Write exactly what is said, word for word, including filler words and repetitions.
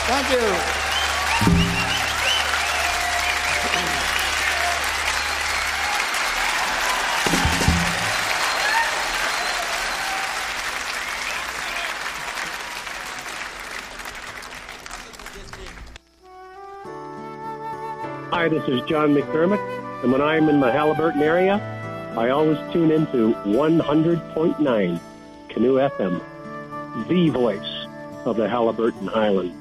Thank you. Hi, this is John McDermott, and when I'm in the Halliburton area, I always tune into one hundred point nine Canoe F M, the voice of the Halliburton Highlands.